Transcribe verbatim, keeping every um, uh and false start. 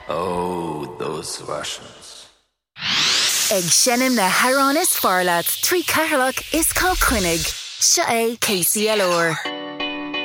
Oh, those Russians. Eg Shannon na Haranis Farlat, Tree Carlock is Kilquinnig. Sha K C L R.